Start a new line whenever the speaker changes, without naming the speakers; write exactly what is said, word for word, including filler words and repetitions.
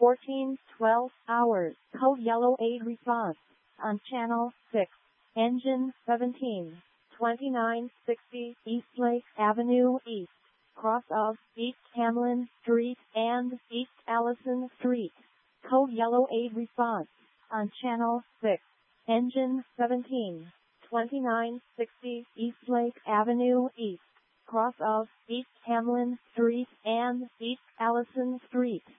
fourteen twelve hours. Code yellow aid response on channel six. Engine seventeen twenty-nine sixty Eastlake Avenue East, cross of East Hamlin Street and East Allison Street. Code yellow aid response on channel six. Engine seventeen twenty-nine sixty Eastlake Avenue East, cross of East Hamlin Street and East Allison Street.